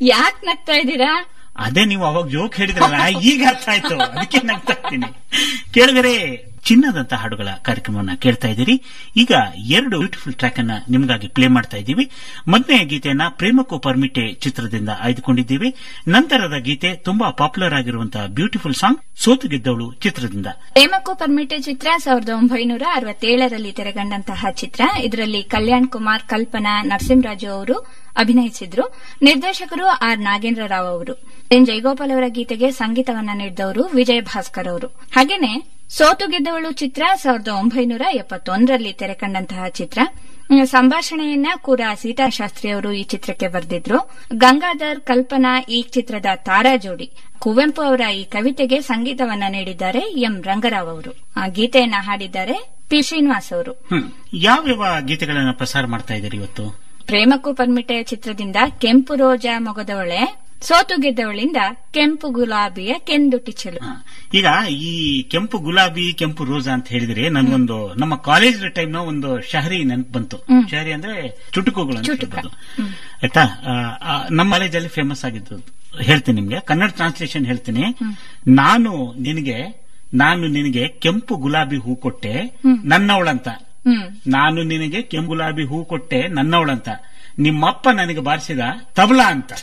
ಯಾಕೆ ನಗ್ತಾ ಇದ್ದೀರಾ? ಅದೇ ನೀವು ಅವಾಗ ಜೋಕ್ ಹೇಳಿದ್ರಲ್ಲ, ಈಗ ಅರ್ಥ ಆಯ್ತು, ಅದಕ್ಕೆ ನಗ್ತಾ ಇದ್ದೀನಿ. ಕೇಳಿದರೆ ಚಿನ್ನದಂತ ಹಾಡುಗಳ ಕಾರ್ಯಕ್ರಮವನ್ನ ಕೇಳ್ತಾ ಇದ್ದೀರಿ. ಈಗ 2 ಬ್ಯೂಟಿಫುಲ್ ಟ್ರ್ಯಾಕ್ ಅನ್ನ ನಿಮಗಾಗಿ ಪ್ಲೇ ಮಾಡ್ತಾ ಇದ್ದೀವಿ. ಮೊದಲನೇ ಗೀತೆಯನ್ನ ಪ್ರೇಮಕ್ಕೂ ಪರ್ಮಿಟೆ ಚಿತ್ರದಿಂದ ಆಯ್ದುಕೊಂಡಿದ್ದೀವಿ. ನಂತರದ ಗೀತೆ ತುಂಬಾ ಪಾಪ್ಯುಲರ್ ಆಗಿರುವಂತಹ ಬ್ಯೂಟಿಫುಲ್ ಸಾಂಗ್ ಸೋತು ಗೆದ್ದವಳು ಚಿತ್ರದಿಂದ. ಪ್ರೇಮಕ್ಕೂ ಪರ್ಮಿಟೆ ಚಿತ್ರ 1967ರಲ್ಲಿ ತೆರೆಗೊಂಡಂತಹ ಚಿತ್ರ. ಇದರಲ್ಲಿ ಕಲ್ಯಾಣ್ ಕುಮಾರ್, ಕಲ್ಪನಾ, ನರಸಿಂಹರಾಜು ಅವರು ಅಭಿನಯಿಸಿದ್ರು. ನಿರ್ದೇಶಕರು ಆರ್ ನಾಗೇಂದ್ರ ರಾವ್ ಅವರು. ಎನ್ ಜಯಗೋಪಾಲ್ ಅವರ ಗೀತೆಗೆ ಸಂಗೀತವನ್ನ ನೀಡಿದವರು ವಿಜಯ ಭಾಸ್ಕರ್ ಅವರು. ಹಾಗೇನೆ ಸೋತು ಗೆದ್ದವಳು ಚಿತ್ರ 1971ರಲ್ಲಿ ತೆರೆಕಂಡಂತಹ ಚಿತ್ರ. ಸಂಭಾಷಣೆಯನ್ನ ಕೂಡ ಸೀತಾಶಾಸ್ತ್ರಿ ಅವರು ಈ ಚಿತ್ರಕ್ಕೆ ಬರೆದಿದ್ರು. ಗಂಗಾಧರ್, ಕಲ್ಪನಾ ಈ ಚಿತ್ರದ ತಾರಾ ಜೋಡಿ. ಕುವೆಂಪು ಅವರ ಈ ಕವಿತೆಗೆ ಸಂಗೀತವನ್ನ ನೀಡಿದ್ದಾರೆ ಎಂ ರಂಗರಾವ್ ಅವರು. ಆ ಗೀತೆಯನ್ನ ಹಾಡಿದ್ದಾರೆ ಪಿ ಶ್ರೀನಿವಾಸ್ ಅವರು. ಯಾವ್ಯಾವ ಗೀತೆಗಳನ್ನ ಪ್ರಸಾರ ಮಾಡ್ತಾ ಇದ್ದೀರಿ ಇವತ್ತು? ಪ್ರೇಮಕ್ಕೂ ಪರ್ಮಿಟೆ ಚಿತ್ರದಿಂದ ಕೆಂಪು ರೋಜಾ ಮೊಗದವಳೆ, ಸೋತು ಗೆದ್ದವಳಿಂದ ಕೆಂಪು ಗುಲಾಬಿಯ ಕೆಂದುಟಿ ಚೆಲು. ಈಗ ಈ ಕೆಂಪು ಗುಲಾಬಿ, ಕೆಂಪು ರೋಜಾ ಅಂತ ಹೇಳಿದ್ರೆ ನನ್ಗೊಂದು ನಮ್ಮ ಕಾಲೇಜ್ ಟೈಮ್ ನ ಒಂದು ಶಹರಿ ನೆನಪು ಬಂತು. ಶಹರಿ ಅಂದ್ರೆ ಚುಟುಕುಗಳು ಅಂತ ಹೇಳ್ಬೋದು. ಆಯ್ತಾ? ನಮ್ಮ ಕಾಲೇಜಲ್ಲಿ ಫೇಮಸ್ ಆಗಿದ್ದು ಹೇಳ್ತೀನಿ ನಿಮ್ಗೆ. ಕನ್ನಡ ಟ್ರಾನ್ಸ್ಲೇಷನ್ ಹೇಳ್ತೀನಿ. ನಾನು ನಿನಗೆ ಕೆಂಪು ಗುಲಾಬಿ ಹೂ ಕೊಟ್ಟೆ ನನ್ನವಳಂತ. ನಾನು ನಿನಗೆ ಕೆಂಪು ಗುಲಾಬಿ ಹೂ ಕೊಟ್ಟೆ ನನ್ನವಳಂತ. ನಿಮ್ಮಪ್ಪ ನನಗೆ ಬಾರಿಸಿದ ತಬಲಾ ಅಂತ.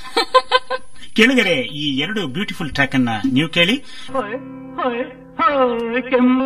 ಕೇಳಿದರೆ ಈ 2 ಬ್ಯೂಟಿಫುಲ್ ಟ್ರ್ಯಾಕ್ ಅನ್ನ ನೀವು ಕೇಳಿ.